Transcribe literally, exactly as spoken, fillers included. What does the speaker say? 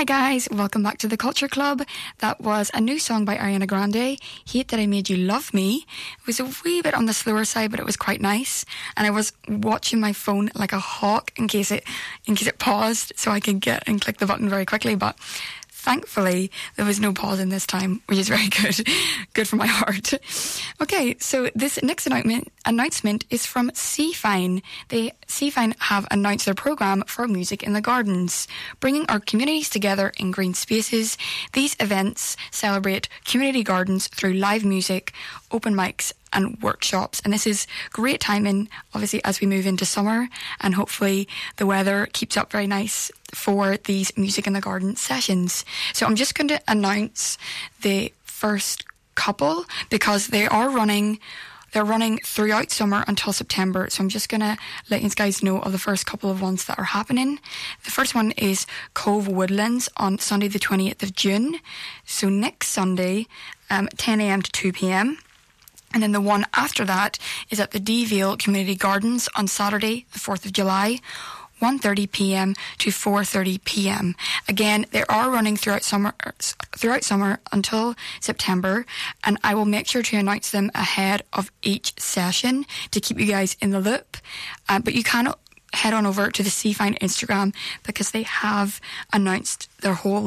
Hi guys, welcome back to the Culture Club. That was a new song by Ariana Grande, Hate That I Made You Love Me. It was a wee bit on the slower side, but it was quite nice. And I was watching my phone like a hawk in case it in case it paused so I could get and click the button very quickly. But thankfully, there was no pausing this time, which is very good. Good for my heart. Okay, so this next announcement, announcement is from Seafine. They, Seafine have announced their programme for Music in the Gardens, bringing our communities together in green spaces. These events celebrate community gardens through live music, open mics and workshops. And this is great timing, obviously, as we move into summer, and hopefully the weather keeps up very nice for these Music in the Garden sessions. So I'm just going to announce the first couple because they are running they're running throughout summer until September. So I'm just going to let you guys know of the first couple of ones that are happening. The first one is Cove Woodlands on Sunday the twenty-eighth of June. So next Sunday, um, ten a.m. to two p.m. And then the one after that is at the Deeville Community Gardens on Saturday, the fourth of July, one thirty p.m. to four thirty p.m. Again, they are running throughout summer throughout summer until September, and I will make sure to announce them ahead of each session to keep you guys in the loop. Uh, but you can head on over to the Seafine Instagram because they have announced their whole